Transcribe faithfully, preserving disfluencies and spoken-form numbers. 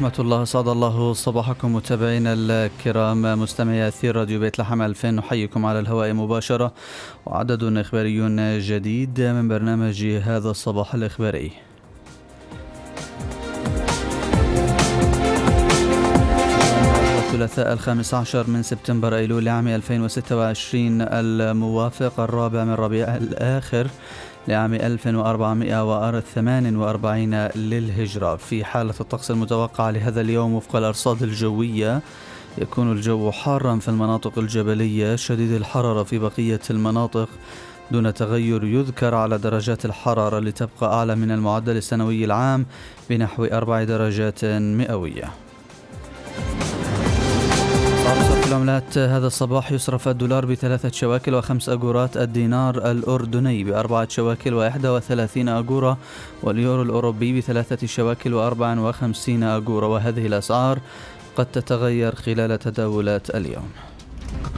ورحمة الله. سعد الله صباحكم متابعينا الكرام، مستمعي أثير راديو بيت لحم ألفين، نحييكم على الهواء مباشرة وعدد إخباري جديد من برنامج هذا الصباح الإخباري. الثلاثاء الخامس عشر من سبتمبر أيلول لعام ألفين وستة وعشرين، الموافق الرابع من ربيع الآخر لعام ألف وأربعمائة وثمانية وأربعين للهجرة. في حالة الطقس المتوقع لهذا اليوم وفق الأرصاد الجوية، يكون الجو حارا في المناطق الجبلية، شديد الحرارة في بقية المناطق دون تغير. يذكر على درجات الحرارة لتبقى أعلى من المعدل السنوي العام بنحو أربع درجات مئوية. العملات هذا الصباح: يصرف الدولار بثلاثة شواكل وخمس أجورات، الدينار الأردني بأربعة شواكل وإحدى وثلاثين أجورة، واليورو الأوروبي بثلاثة شواكل وأربع وخمسين أجورة. وهذه الأسعار قد تتغير خلال تداولات اليوم.